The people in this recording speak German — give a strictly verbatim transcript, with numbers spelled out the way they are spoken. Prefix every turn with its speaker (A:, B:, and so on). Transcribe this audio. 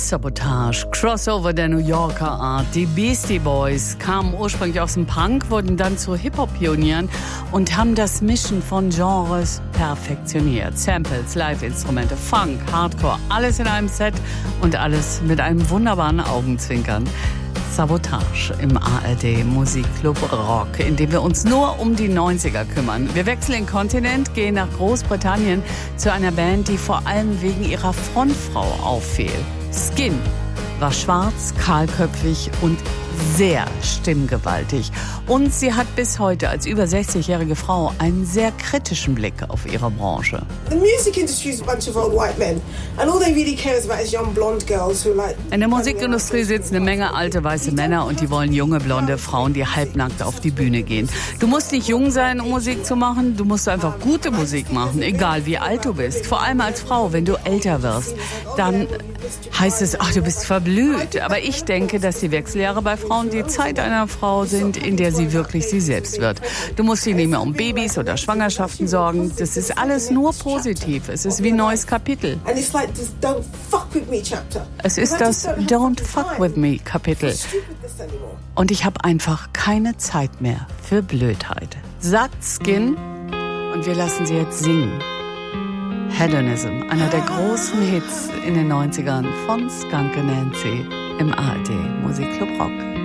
A: Sabotage, Crossover der New Yorker Art. Die Beastie Boys kamen ursprünglich aus dem Punk, wurden dann zu Hip-Hop-Pionieren und haben das Mischen von Genres perfektioniert. Samples, Live-Instrumente, Funk, Hardcore, alles in einem Set und alles mit einem wunderbaren Augenzwinkern. Sabotage im A R D Musikclub Rock, in dem wir uns nur um die neunziger kümmern. Wir wechseln den Kontinent, gehen nach Großbritannien zu einer Band, die vor allem wegen ihrer Frontfrau auffiel. Skin war schwarz, kahlköpfig und sehr stimmgewaltig. Und sie hat bis heute als über sechzigjährige Frau einen sehr kritischen Blick auf ihre Branche.
B: The music industry is a bunch of old white men, and all they really care about is young blonde girls who like.
A: In der Musikindustrie sitzen eine Menge alte weiße Männer und die wollen junge blonde Frauen, die halbnackt auf die Bühne gehen. Du musst nicht jung sein, um Musik zu machen, du musst einfach gute Musik machen, egal wie alt du bist. Vor allem als Frau, wenn du älter wirst, dann heißt es, ach, du bist verblüht. Aber ich denke, dass die Wechseljahre bei Frauen die Zeit einer Frau sind, in der sie wirklich sie selbst wird. Du musst dich nicht mehr um Babys oder Schwangerschaften sorgen. Das ist alles nur positiv. Es ist wie ein neues Kapitel. Es ist das Don't Fuck With Me Kapitel. Und ich habe einfach keine Zeit mehr für Blödheit. Sagt Skin und wir lassen sie jetzt singen. Hedonism, einer der großen Hits in den neunzigern von Skunk and Nancy im A R D Musikclub Rock.